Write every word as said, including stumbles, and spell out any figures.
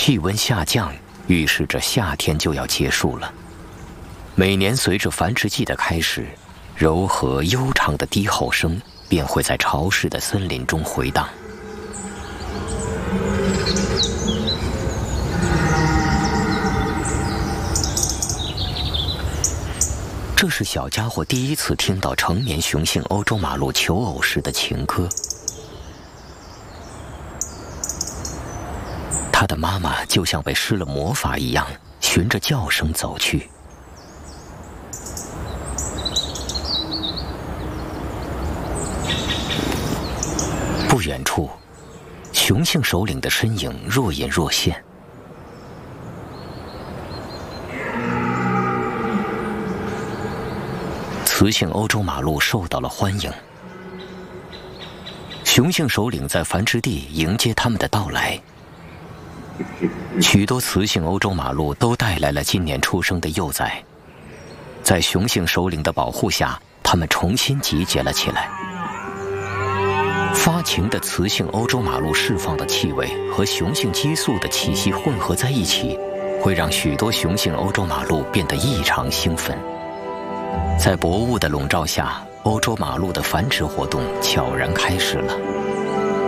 气温下降，预示着夏天就要结束了。每年随着繁殖季的开始，柔和悠长的低吼声便会在潮湿的森林中回荡。这是小家伙第一次听到成年雄性欧洲马鹿求偶时的情歌。他的妈妈就像被施了魔法一样，循着叫声走去。不远处，雄性首领的身影若隐若现。雌性欧洲马鹿受到了欢迎，雄性首领在繁殖地迎接他们的到来。许多雌性欧洲马鹿都带来了今年出生的幼崽，在雄性首领的保护下，它们重新集结了起来。发情的雌性欧洲马鹿释放的气味和雄性激素的气息混合在一起，会让许多雄性欧洲马鹿变得异常兴奋。在薄雾的笼罩下，欧洲马鹿的繁殖活动悄然开始了。